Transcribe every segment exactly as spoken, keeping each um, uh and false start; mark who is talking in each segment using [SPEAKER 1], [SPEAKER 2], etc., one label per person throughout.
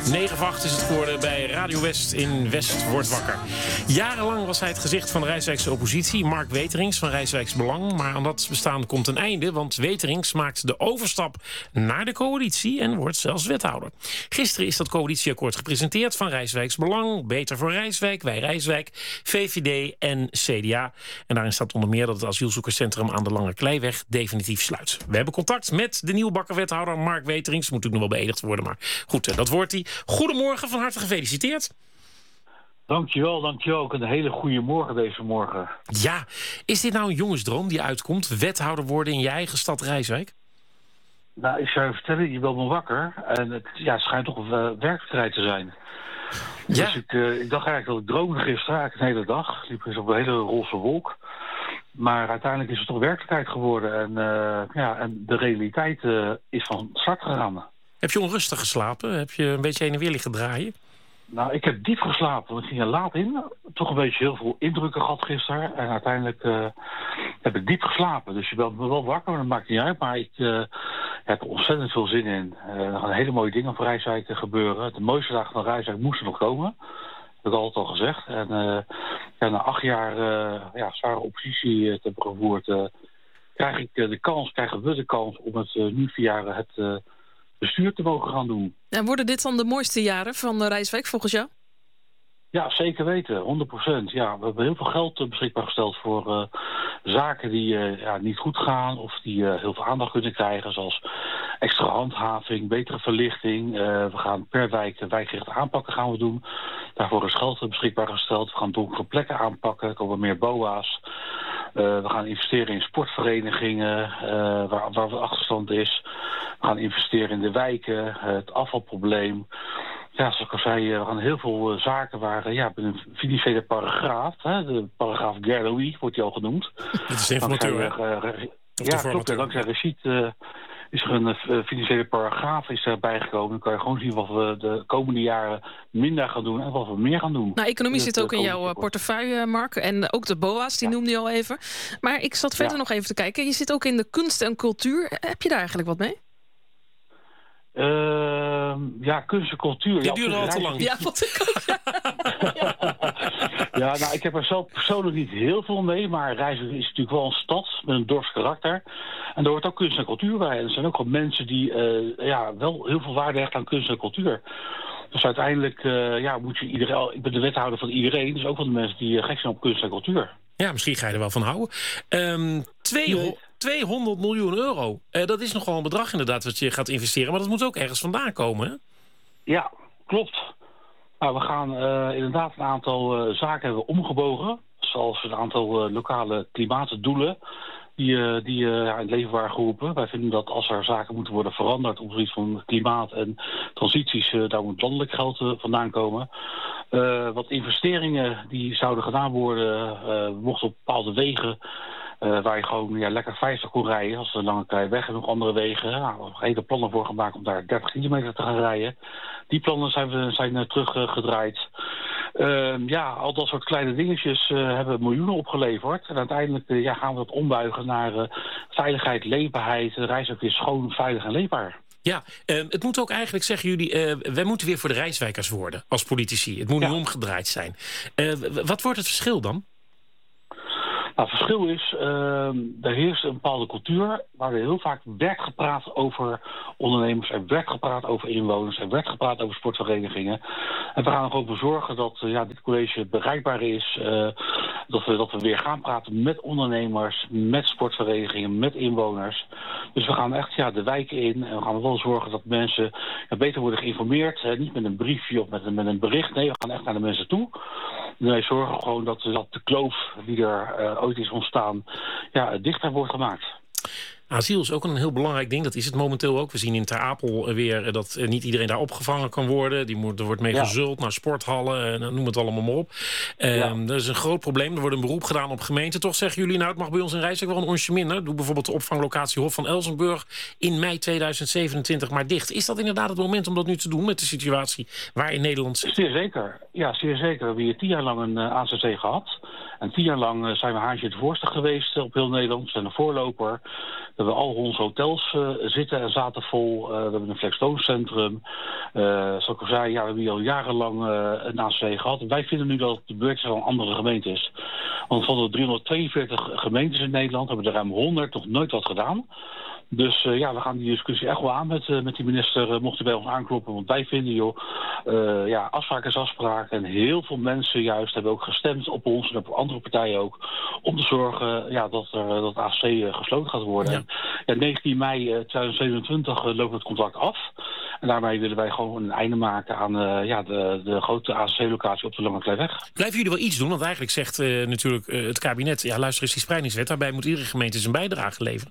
[SPEAKER 1] negen voor acht is het geworden bij Radio West in West wordt wakker. Jarenlang was hij het gezicht van de Rijswijkse oppositie, Mark Weterings van Rijswijks Belang. Maar aan dat bestaan komt een einde, want Weterings maakt de overstap naar de coalitie en wordt zelfs wethouder. Gisteren is dat coalitieakkoord gepresenteerd van Rijswijks Belang, Beter voor Rijswijk, Wij Rijswijk, V V D en C D A. En daarin staat onder meer dat het asielzoekerscentrum aan de Lange Kleiweg definitief sluit. We hebben contact met de nieuwbakken wethouder Mark Weterings. Moet natuurlijk nog wel beëdigd worden, maar goed, dat wordt hij. Goedemorgen, van harte gefeliciteerd.
[SPEAKER 2] Dankjewel, dankjewel. Ook een hele goede morgen deze morgen.
[SPEAKER 1] Ja, is dit nou een jongensdroom die uitkomt? Wethouder worden in je eigen stad Rijswijk?
[SPEAKER 2] Nou, ik zou je vertellen, je bent me wakker. En het, ja, het schijnt toch een uh, werkelijkheid te zijn.
[SPEAKER 1] Ja.
[SPEAKER 2] Dus ik, uh, ik dacht eigenlijk dat ik droomde gisteren, eigenlijk een hele dag. Ik liep eens op een hele roze wolk. Maar uiteindelijk is het toch werkelijkheid geworden. En, uh, ja, en de realiteit uh, is van start gegaan.
[SPEAKER 1] Heb je onrustig geslapen? Heb je een beetje heen en weer liggen draaien?
[SPEAKER 2] Nou, ik heb diep geslapen, want ik ging er laat in. Toch een beetje heel veel indrukken gehad gisteren. En uiteindelijk uh, heb ik diep geslapen. Dus je bent me wel wakker, maar dat maakt niet uit. Maar ik uh, heb er ontzettend veel zin in. Uh, er gaan hele mooie dingen voor Rijswijk gebeuren. De mooiste dagen van Rijswijk moesten nog komen. Dat heb ik altijd al gezegd. En uh, ja, na acht jaar uh, ja, zware oppositie uh, te hebben gevoerd... Uh, krijg ik uh, de kans, krijgen we de kans om het uh, nu via het... Uh, bestuur te mogen gaan doen.
[SPEAKER 3] En worden dit dan de mooiste jaren van Rijswijk volgens jou?
[SPEAKER 2] Ja, zeker weten. honderd procent. Ja, we hebben heel veel geld beschikbaar gesteld voor uh, zaken die uh, ja, niet goed gaan of die uh, heel veel aandacht kunnen krijgen, zoals extra handhaving, betere verlichting. Uh, we gaan per wijk wijkgerichte aanpakken gaan we doen. Daarvoor is geld beschikbaar gesteld. We gaan donkere plekken aanpakken. Er komen meer B O A's. Uh, we gaan investeren in sportverenigingen uh, waar, waar wat achterstand is. We gaan investeren in de wijken, uh, het afvalprobleem. Ja, zoals ik al zei, we gaan heel veel uh, zaken waar, uh, ja, binnen een financiële paragraaf, hè, de paragraaf Gerdoui wordt die al genoemd.
[SPEAKER 1] Dat is de informateur, hè?
[SPEAKER 2] Uh, uh, ja, klopt. En dankzij Rachid uh, is er een uh, financiële paragraaf is erbij gekomen. Dan kan je gewoon zien wat we de komende jaren minder gaan doen en wat we meer gaan doen.
[SPEAKER 3] Nou, economie zit ook in jouw portefeuille, Mark. En ook de B O A's, die ja. noemde je al even. Maar ik zat verder ja. nog even te kijken. Je zit ook in de kunst en cultuur. Heb je daar eigenlijk wat mee?
[SPEAKER 2] Uh, ja, kunst en cultuur.
[SPEAKER 1] Die duurde al te lang.
[SPEAKER 3] Ja, wat ik ook. Ja.
[SPEAKER 2] ja, nou, ik heb er zelf persoonlijk niet heel veel mee. Maar Rijswijk is natuurlijk wel een stad met een dors karakter. En daar hoort ook kunst en cultuur bij. En er zijn ook wel mensen die uh, ja, wel heel veel waarde hechten aan kunst en cultuur. Dus uiteindelijk uh, ja, moet je iedereen... Ik ben de wethouder van iedereen. Dus ook van de mensen die uh, gek zijn op kunst en cultuur.
[SPEAKER 1] Ja, misschien ga je er wel van houden. Um, twee... tweehonderd miljoen euro. Uh, dat is nogal een bedrag inderdaad wat je gaat investeren. Maar dat moet ook ergens vandaan komen, hè?
[SPEAKER 2] Ja, klopt. Nou, we gaan uh, inderdaad een aantal uh, zaken hebben omgebogen. Zoals een aantal uh, lokale klimaatdoelen die, uh, die uh, ja, in het leven waren geroepen. Wij vinden dat als er zaken moeten worden veranderd op het gebied van klimaat en transities, uh, daar moet landelijk geld uh, vandaan komen. Uh, wat investeringen die zouden gedaan worden, uh, mochten op bepaalde wegen... Uh, waar je gewoon ja, lekker vijftig kon rijden. Als de Lange Kleiweg en nog andere wegen. Nou, we hebben hele plannen voor gemaakt om daar dertig kilometer te gaan rijden. Die plannen zijn, we, zijn uh, teruggedraaid. Uh, ja, al dat soort kleine dingetjes uh, hebben miljoenen opgeleverd. En uiteindelijk uh, ja, gaan we dat ombuigen naar uh, veiligheid, leefbaarheid. De reis ook weer schoon, veilig en leefbaar.
[SPEAKER 1] Ja, uh, het moet ook eigenlijk, zeggen jullie... Uh, wij moeten weer voor de Rijswijkers worden als politici. Het moet ja. nu omgedraaid zijn. Uh, wat wordt het verschil dan?
[SPEAKER 2] Nou, het verschil is, uh, er heerst een bepaalde cultuur waar er heel vaak werd gepraat over ondernemers, er werd gepraat over inwoners, er werd gepraat over sportverenigingen. En we gaan er ook voor zorgen dat uh, ja, dit college bereikbaar is, uh, dat, we, dat we weer gaan praten met ondernemers, met sportverenigingen, met inwoners. Dus we gaan echt ja, de wijken in en we gaan wel zorgen dat mensen ja, beter worden geïnformeerd. Hè, niet met een briefje of met een, met een bericht, nee, we gaan echt naar de mensen toe. En wij zorgen gewoon dat, dat de kloof die er uh, ooit is ontstaan, ja, dichter wordt gemaakt.
[SPEAKER 1] Asiel is ook een heel belangrijk ding. Dat is het momenteel ook. We zien in Ter Apel weer dat niet iedereen daar opgevangen kan worden. Die moet, er wordt mee ja. gezult naar sporthallen. En noem het allemaal maar op. Uh, ja. Dat is een groot probleem. Er wordt een beroep gedaan op gemeenten. Toch zeggen jullie, nou, het mag bij ons in Rijswijk wel een onsje minder. Doe bijvoorbeeld de opvanglocatie Hof van Elsenburg in mei tweeduizend zevenentwintig maar dicht. Is dat inderdaad het moment om dat nu te doen met de situatie waar in Nederland zit?
[SPEAKER 2] Zeer zeker. Ja, zeer zeker. We hebben hier tien jaar lang een uh, A Z C gehad. En tien jaar lang uh, zijn we haantje het voorste geweest uh, op heel Nederland. We zijn een voorloper. hebben al onze hotels uh, zitten en zaten vol. Uh, we hebben een flexstoomcentrum. Uh, zoals ik al zei, ja, we hebben hier al jarenlang uh, een A C gehad. Wij vinden nu dat het de beurt is van andere gemeentes. Want van de driehonderdtweeënveertig gemeentes in Nederland hebben er ruim honderd nog nooit wat gedaan. Dus uh, ja, we gaan die discussie echt wel aan met, uh, met die minister, uh, mocht hij bij ons aankloppen. Want wij vinden, joh, uh, ja, afspraak is afspraak. En heel veel mensen juist hebben ook gestemd op ons en op andere partijen ook. Om te zorgen ja, dat, er, dat A C uh, gesloten gaat worden. Ja. En, ja, negentien mei tweeduizend zevenentwintig uh, loopt het contract af. En daarmee willen wij gewoon een einde maken aan uh, ja, de, de grote A C-locatie op de Lange Kleiweg.
[SPEAKER 1] Blijven jullie wel iets doen? Want eigenlijk zegt uh, natuurlijk uh, het kabinet, ja, luister eens die spreidingswet. Daarbij moet iedere gemeente zijn bijdrage leveren.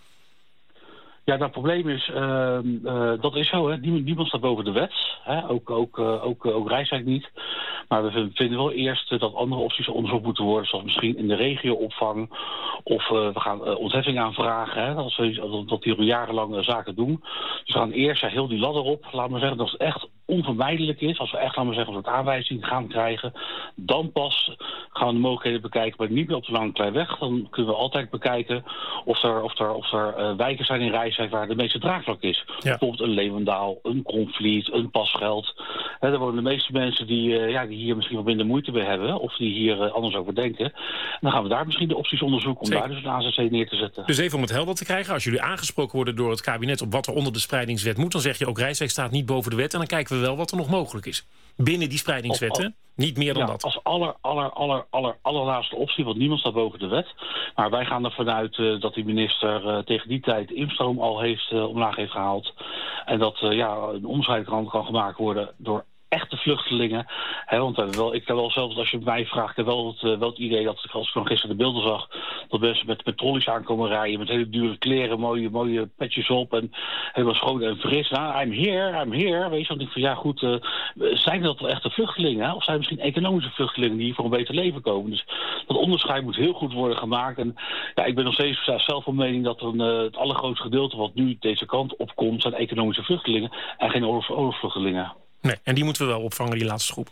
[SPEAKER 2] Ja, dat probleem is, uh, uh, dat is zo, hè. Niemand, niemand staat boven de wet. Hè. Ook, ook, uh, ook, uh, ook Rijswijk niet. Maar we vinden wel eerst uh, dat andere opties onderzocht moeten worden. Zoals misschien in de regioopvang. Of uh, we gaan uh, ontheffing aanvragen. Hè, dat, we, dat die al jarenlang uh, zaken doen. Dus we gaan eerst ja, heel die ladder op. Laat maar zeggen dat het echt onvermijdelijk is. Als we echt, laat maar zeggen, een soort aanwijzing gaan krijgen. Dan pas gaan we de mogelijkheden bekijken. Maar niet meer op de Lange Kleiweg. Dan kunnen we altijd bekijken of er, of er, of er uh, wijken zijn in Rijswijk waar de meeste draagvlak is. Ja. Bijvoorbeeld een Leeuwendaal, een Konvliet, een Pasgeld. He, daar wonen de meeste mensen die, uh, ja, die hier misschien wat minder moeite bij hebben. Of die hier uh, anders over denken. En dan gaan we daar misschien de opties onderzoeken om Zeker. daar dus een A C C neer te zetten.
[SPEAKER 1] Dus even om het helder te krijgen. Als jullie aangesproken worden door het kabinet op wat er onder de spreidingswet moet, dan zeg je ook Rijswijk staat niet boven de wet. En dan kijken we wel wat er nog mogelijk is. Binnen die spreidingswet, hè? Niet meer dan
[SPEAKER 2] ja,
[SPEAKER 1] dat.
[SPEAKER 2] Als aller, aller, aller, aller, allerlaatste optie, want niemand staat boven de wet. Maar wij gaan ervan uit uh, dat die minister uh, tegen die tijd de instroom al heeft, uh, omlaag heeft gehaald. En dat uh, ja, een omscheid kan, kan gemaakt worden door echte vluchtelingen. He, want uh, wel, ik heb wel zelfs, als je mij vraagt, ik heb wel het, uh, wel het idee dat, als ik van gisteren de beelden zag, dat mensen met, met trolleys aankomen rijden, met hele dure kleren, mooie, mooie petjes op en helemaal schoon en fris. Nou, I'm here, I'm here. Weet je, want ik van ja goed, uh, zijn dat wel echte vluchtelingen? Hè? Of zijn het misschien economische vluchtelingen die hier voor een beter leven komen? Dus dat onderscheid moet heel goed worden gemaakt. En ja, ik ben nog steeds zelf van mening dat een, uh, het allergrootste gedeelte wat nu deze kant opkomt, zijn economische vluchtelingen en geen oorlogs- oorlogsvluchtelingen.
[SPEAKER 1] Nee, en die moeten we wel opvangen, die laatste groep.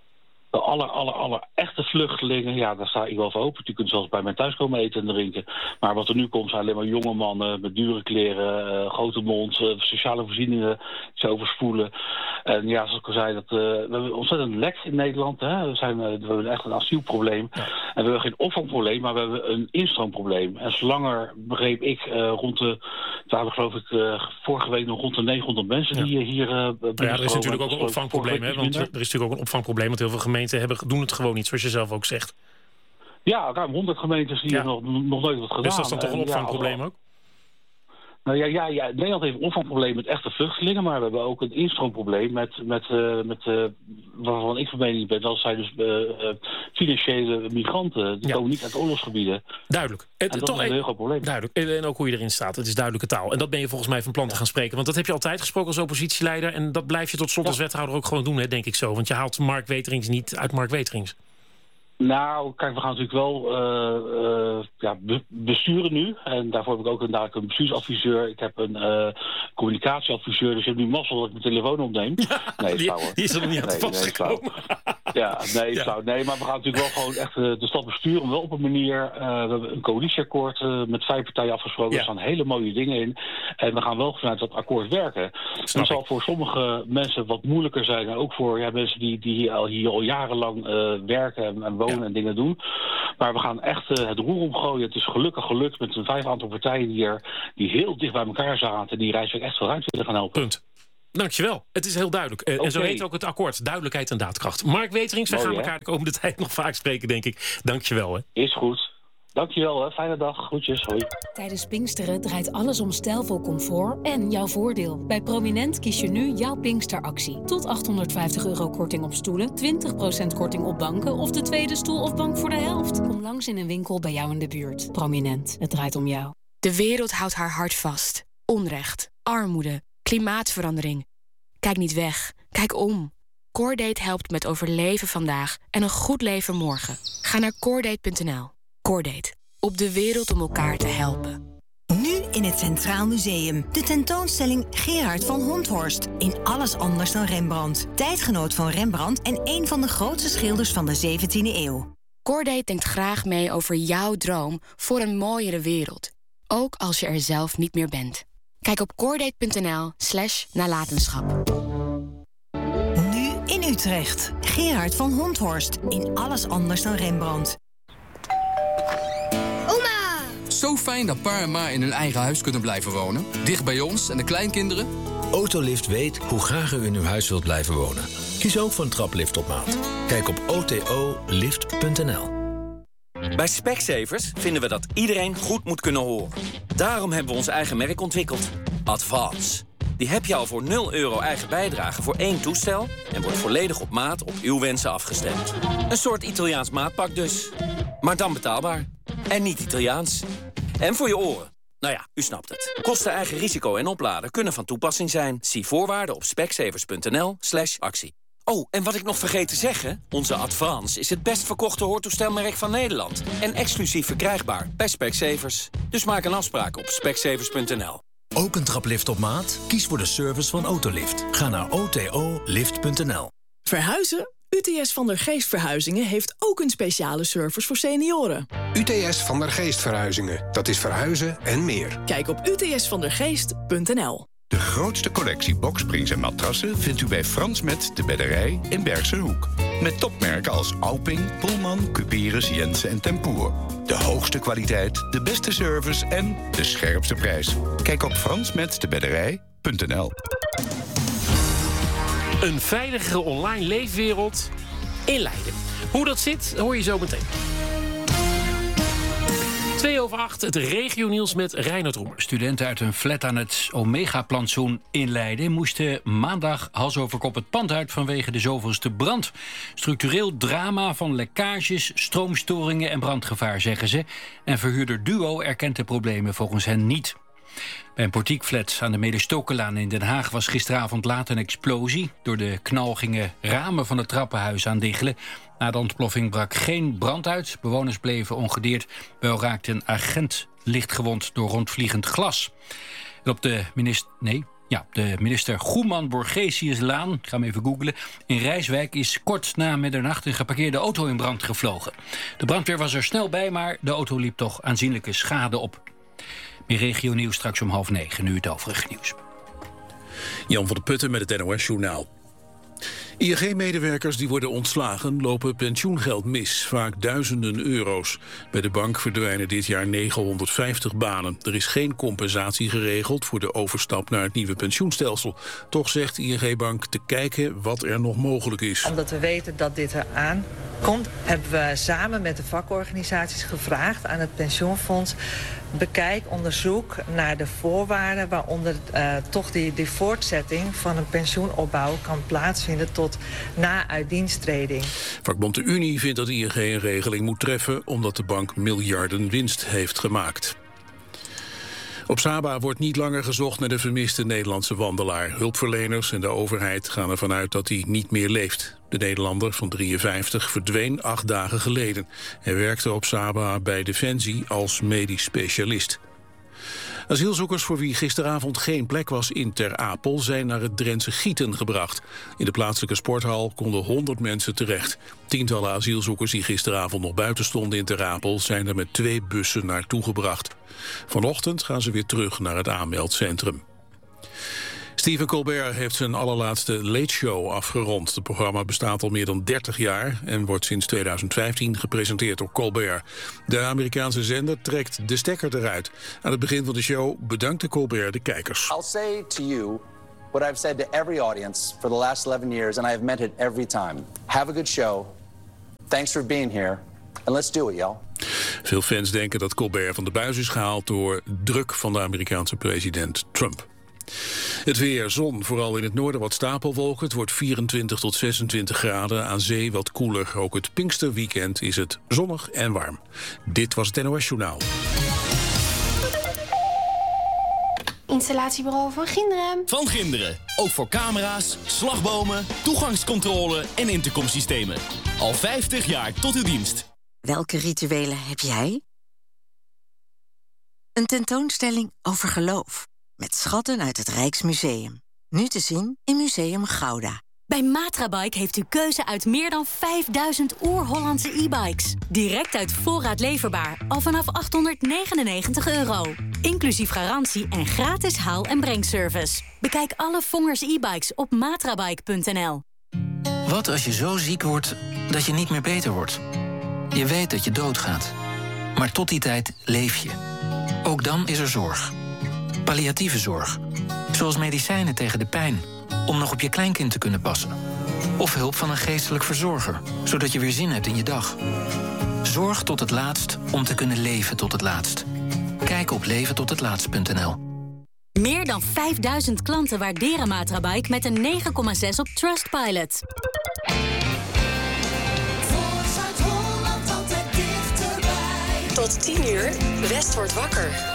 [SPEAKER 2] De aller, aller, aller echte vluchtelingen, ja, daar sta ik wel voor open. Die kunnen zelfs bij mij thuis komen eten en drinken. Maar wat er nu komt zijn alleen maar jonge mannen met dure kleren, uh, grote mond, uh, sociale voorzieningen die ze overspoelen. En ja, zoals ik al zei, dat, uh, we hebben ontzettend lek in Nederland. Hè. We, zijn, uh, we hebben echt een asielprobleem. Ja. En we hebben geen opvangprobleem, maar we hebben een instroomprobleem. En zolang er, begreep ik, uh, rond de, het waren geloof ik uh, vorige week nog rond de negenhonderd mensen ja. die hier uh, binnenstromen.
[SPEAKER 1] Ja, er is natuurlijk ook een opvangprobleem, hè, want er is natuurlijk ook een opvangprobleem, want heel veel gemeenten hebben, doen het gewoon niet, zoals je zelf ook zegt.
[SPEAKER 2] Ja, ruim honderd gemeentes die ja. nog, nog nooit wat gedaan.
[SPEAKER 1] Dus dat is dan toch een opvangprobleem
[SPEAKER 2] ja,
[SPEAKER 1] ook?
[SPEAKER 2] Nou ja, ja, ja, Nederland heeft een opvangprobleem met echte vluchtelingen, maar we hebben ook een instroomprobleem met, met, uh, met uh, waarvan ik van mening ben, dat zijn dus uh, uh, financiële migranten. Die ja. komen niet uit oorlogsgebieden.
[SPEAKER 1] Duidelijk.
[SPEAKER 2] En dat toch is een heel groot probleem.
[SPEAKER 1] Duidelijk. En ook hoe je erin staat. Het is duidelijke taal. En dat ben je volgens mij van plan te gaan spreken. Want dat heb je altijd gesproken als oppositieleider. En dat blijf je tot slot als wethouder ook gewoon doen, hè, denk ik zo. Want je haalt Mark Weterings niet uit Mark Weterings. Nou,
[SPEAKER 2] kijk, we gaan natuurlijk wel uh, uh, ja, be- besturen nu. En daarvoor heb ik ook een, een bestuursadviseur. Ik heb een uh, communicatieadviseur. Dus je hebt nu mazzel dat ik mijn telefoon opneem.
[SPEAKER 1] Ja, nee, die, die is er nog niet aan te vastgekomen.
[SPEAKER 2] Ja, nee, ja. Flauw. Nee, maar we gaan natuurlijk wel gewoon echt uh, de stad besturen. Wel op een manier. Uh, we hebben een coalitieakkoord uh, met vijf partijen afgesproken. Ja. Er staan hele mooie dingen in. En we gaan wel vanuit dat akkoord werken. Het zal voor sommige mensen wat moeilijker zijn. En ook voor ja, mensen die, die hier, al, hier al jarenlang uh, werken en, en wonen. Ja. En dingen doen. Maar we gaan echt uh, het roer omgooien. Het is gelukkig gelukt met een vijf aantal partijen die, er, die heel dicht bij elkaar zaten. En die Rijswijk echt veel ruimte willen gaan helpen.
[SPEAKER 1] Punt. Dankjewel. Het is heel duidelijk. Uh, okay. En zo heet ook het akkoord. Duidelijkheid en daadkracht. Mark Weterings, we gaan hè? elkaar de komende tijd nog vaak spreken, denk ik. Dankjewel. Hè.
[SPEAKER 2] Is goed. Dankjewel, hè. Fijne dag. Groetjes. Hoi.
[SPEAKER 4] Tijdens Pinksteren draait alles om stijlvol comfort en jouw voordeel. Bij Prominent kies je nu jouw Pinksteractie. Tot achthonderdvijftig euro korting op stoelen, twintig procent korting op banken of de tweede stoel of bank voor de helft. Kom langs in een winkel bij jou in de buurt. Prominent, het draait om jou.
[SPEAKER 5] De wereld houdt haar hart vast. Onrecht, armoede, klimaatverandering. Kijk niet weg, kijk om. Coordate helpt met overleven vandaag en een goed leven morgen. Ga naar coordate punt n l. Coordate. Op de wereld om elkaar te helpen.
[SPEAKER 6] Nu in het Centraal Museum. De tentoonstelling Gerard van Honthorst. In alles anders dan Rembrandt. Tijdgenoot van Rembrandt en een van de grootste schilders van de zeventiende eeuw.
[SPEAKER 5] Coordate denkt graag mee over jouw droom voor een mooiere wereld. Ook als je er zelf niet meer bent. Kijk op coordate.nl slash nalatenschap.
[SPEAKER 6] Nu in Utrecht. Gerard van Honthorst in Alles anders dan Rembrandt.
[SPEAKER 7] Oma! Zo fijn dat pa en ma in hun eigen huis kunnen blijven wonen. Dicht bij ons en de kleinkinderen.
[SPEAKER 8] Autolift weet hoe graag u in uw huis wilt blijven wonen. Kies ook voor een traplift op maat. Kijk op o t o lift punt n l.
[SPEAKER 9] Bij Specsavers vinden we dat iedereen goed moet kunnen horen. Daarom hebben we ons eigen merk ontwikkeld. Advance. Die heb je al voor nul euro eigen bijdrage voor één toestel... en wordt volledig op maat op uw wensen afgestemd. Een soort Italiaans maatpak dus. Maar dan betaalbaar. En niet Italiaans. En voor je oren. Nou ja, u snapt het. Kosten, eigen risico en opladen kunnen van toepassing zijn. Zie voorwaarden op specsavers.nl slash actie. Oh, en wat ik nog vergeet te zeggen... onze Advance is het best verkochte hoortoestelmerk van Nederland. En exclusief verkrijgbaar bij Specsavers. Dus maak een afspraak op specsavers punt n l.
[SPEAKER 8] Ook een traplift op maat? Kies voor de service van Autolift. Ga naar o t o lift punt n l.
[SPEAKER 10] Verhuizen? U T S Van der Geest Verhuizingen heeft ook een speciale service voor senioren.
[SPEAKER 11] U T S Van der Geest Verhuizingen. Dat is verhuizen en meer.
[SPEAKER 10] Kijk op u t s van der geest punt n l.
[SPEAKER 12] De grootste collectie boksprings en matrassen vindt u bij Frans Met de Bedderij in Bergse Hoek. Met topmerken als Alping, Pullman, Cuperus, Jensen en Tempoer. De hoogste kwaliteit, de beste service en de scherpste prijs. Kijk op frans met de bedderij punt n l.
[SPEAKER 1] Een veiligere online leefwereld in Leiden. Hoe dat zit, hoor je zo meteen. Twee over acht, het regionieuws met Reinhard Roemer.
[SPEAKER 13] Studenten uit een flat aan het Omega-plantsoen in Leiden moesten maandag hals over kop het pand uit vanwege de zoveelste brand. Structureel drama van lekkages, stroomstoringen en brandgevaar, zeggen ze. En verhuurder Duo erkent de problemen volgens hen niet. Bij een portiekflat aan de Medestokenlaan in Den Haag was gisteravond laat een explosie. Door de knal gingen ramen van het trappenhuis aan diggelen. Na de ontploffing brak geen brand uit. Bewoners bleven ongedeerd. Wel raakte een agent lichtgewond door rondvliegend glas. En op de minister... Nee... Ja, de minister Goeman-Borgesiuslaan, ik ga hem even googlen, in Rijswijk is kort na middernacht een geparkeerde auto in brand gevlogen. De brandweer was er snel bij, maar de auto liep toch aanzienlijke schade op. Meer regionieuws straks om half negen, nu het overige nieuws.
[SPEAKER 14] Jan van der Putten met het N O S-journaal. I N G-medewerkers die worden ontslagen lopen pensioengeld mis, vaak duizenden euro's. Bij de bank verdwijnen dit jaar negenhonderdvijftig banen. Er is geen compensatie geregeld voor de overstap naar het nieuwe pensioenstelsel. Toch zegt I N G-bank te kijken wat er nog mogelijk is.
[SPEAKER 15] Omdat we weten dat dit eraan komt, hebben we samen met de vakorganisaties gevraagd aan het pensioenfonds: bekijk, onderzoek naar de voorwaarden waaronder uh, toch die, die voortzetting van een pensioenopbouw kan plaatsvinden tot na uitdiensttreding.
[SPEAKER 14] Vakbond de Unie vindt dat I N G een regeling moet treffen omdat de bank miljarden winst heeft gemaakt. Op Saba wordt niet langer gezocht naar de vermiste Nederlandse wandelaar. Hulpverleners en de overheid gaan ervan uit dat hij niet meer leeft. De Nederlander van drieënvijftig verdween acht dagen geleden. Hij werkte op Saba bij Defensie als medisch specialist. Asielzoekers voor wie gisteravond geen plek was in Ter Apel zijn naar het Drentse Gieten gebracht. In de plaatselijke sporthal konden honderd mensen terecht. Tientallen asielzoekers die gisteravond nog buiten stonden in Ter Apel zijn er met twee bussen naartoe gebracht. Vanochtend gaan ze weer terug naar het aanmeldcentrum. Stephen Colbert heeft zijn allerlaatste Late Show afgerond. Het programma bestaat al meer dan dertig jaar en wordt sinds tweeduizend vijftien gepresenteerd door Colbert. De Amerikaanse zender trekt de stekker eruit. Aan het begin van de show bedankte Colbert de kijkers.
[SPEAKER 16] I'll say to you what I've said to every audience for the last eleven years, and I have meant it every time. Have a good show. Thanks for being here. And let's do it, y'all.
[SPEAKER 14] Veel fans denken dat Colbert van de buis is gehaald door druk van de Amerikaanse president Trump. Het weer, zon, vooral in het noorden wat stapelwolken. Het wordt vierentwintig tot zesentwintig graden, aan zee wat koeler. Ook het Pinksterweekend is het zonnig en warm. Dit was het N O S Journaal.
[SPEAKER 17] Installatiebureau van Ginderen.
[SPEAKER 18] Van Ginderen, ook voor camera's, slagbomen, toegangscontrole en intercomsystemen. Al vijftig jaar tot uw dienst.
[SPEAKER 19] Welke rituelen heb jij? Een tentoonstelling over geloof. Met schatten uit het Rijksmuseum. Nu te zien in Museum Gouda.
[SPEAKER 4] Bij Matrabike heeft u keuze uit meer dan vijfduizend oer-Hollandse e-bikes. Direct uit voorraad leverbaar, al vanaf achthonderdnegenennegentig euro. Inclusief garantie en gratis haal- en brengservice. Bekijk alle Vongers e-bikes op matrabike punt n l.
[SPEAKER 17] Wat als je zo ziek wordt dat je niet meer beter wordt? Je weet dat je doodgaat. Maar tot die tijd leef je. Ook dan is er zorg. Palliatieve zorg. Zoals medicijnen tegen de pijn. Om nog op je kleinkind te kunnen passen. Of hulp van een geestelijk verzorger. Zodat je weer zin hebt in je dag. Zorg tot het laatst om te kunnen leven tot het laatst. Kijk op leven tot het laatst punt n l.
[SPEAKER 4] Meer dan vijfduizend klanten waarderen Matrabike met een negen komma zes op Trustpilot.
[SPEAKER 20] Tot tien uur, West wordt wakker.